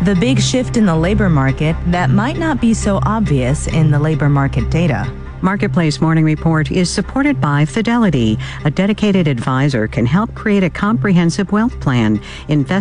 The big shift in the labor market that might not be so obvious in the labor market data. Marketplace Morning Report is supported by Fidelity. A dedicated advisor can help create a comprehensive wealth plan. Invest